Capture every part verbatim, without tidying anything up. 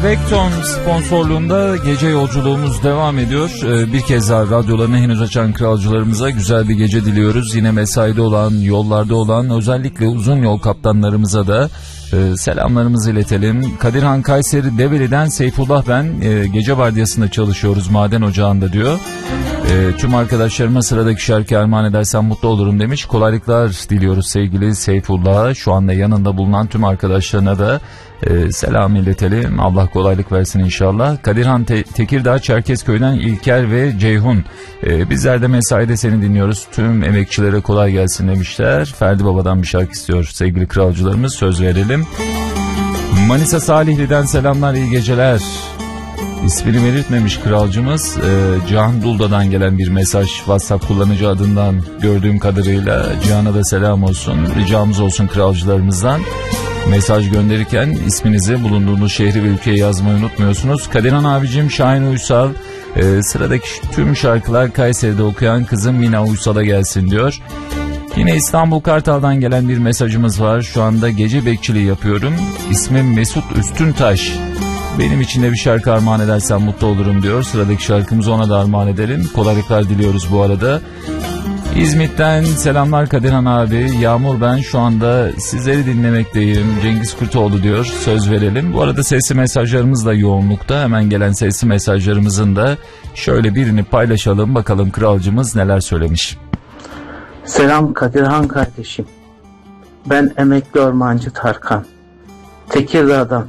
Vecton sponsorluğunda gece yolculuğumuz devam ediyor. Ee, bir kez daha radyolarını henüz açan kralcılarımıza güzel bir gece diliyoruz. Yine mesaide olan, yollarda olan, özellikle uzun yol kaptanlarımıza da e, selamlarımızı iletelim. Kadirhan Kayseri Develi'den Seyfullah ben. E, gece vardiyasında çalışıyoruz maden ocağında diyor. E, tüm arkadaşlarıma sıradaki şarkı armağan edersem mutlu olurum demiş. Kolaylıklar diliyoruz sevgili Seyfullah. Şu anda yanında bulunan tüm arkadaşlarına da e, selam iletelim. Allah kolaylık versin inşallah. Kadirhan Te- Tekirdağ Çerkezköy'den İlker ve Ceyhun. E, bizler de mesaide seni dinliyoruz. Tüm emekçilere kolay gelsin demişler. Ferdi Baba'dan bir şarkı istiyor sevgili kralcılarımız, söz verelim. Manisa Salihli'den selamlar, iyi geceler. İsmini belirtmemiş kralcımız. Ee, Cihan Dulda'dan gelen bir mesaj, WhatsApp kullanıcı adından gördüğüm kadarıyla. Cihan'a da selam olsun, ricamız olsun kralcılarımızdan. Mesaj gönderirken isminizi, bulunduğunuz şehri ve ülkeyi yazmayı unutmuyorsunuz. Kadirhan abicim, Şahin Uysal, e, sıradaki tüm şarkılar Kayseri'de okuyan kızım Mina Uysal'a gelsin diyor. Yine İstanbul Kartal'dan gelen bir mesajımız var. Şu anda gece bekçiliği yapıyorum. İsmim Mesut Üstüntaş. Benim için de bir şarkı armağan edersen mutlu olurum diyor. Sıradaki şarkımızı ona da armağan edelim. Kolaylıklar diliyoruz bu arada. İzmit'ten selamlar Kadirhan abi. Yağmur ben, şu anda sizleri dinlemekteyim. Cengiz Kurtoğlu diyor. Söz verelim. Bu arada sesli mesajlarımız da yoğunlukta. Hemen gelen sesli mesajlarımızın da şöyle birini paylaşalım. Bakalım kralcımız neler söylemiş. Selam Kadirhan kardeşim. Ben emekli ormancı Tarkan. Tekirdağ'dan.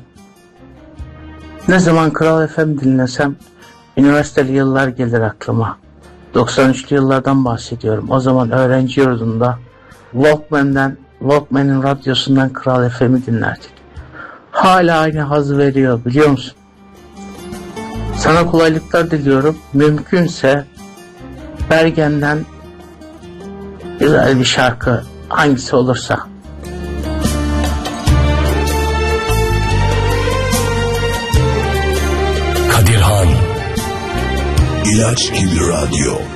Ne zaman Kral F M dinlesem üniversiteli yıllar gelir aklıma. doksan üçlü yıllardan bahsediyorum. O zaman öğrenci yurdunda Walkman'den, Walkman'in radyosundan Kral F M'i dinlerdik. Hala aynı haz veriyor, biliyor musun? Sana kolaylıklar diliyorum. Mümkünse Bergen'den güzel bir şarkı, hangisi olursa. Kadirhan İlaç gibi radyo.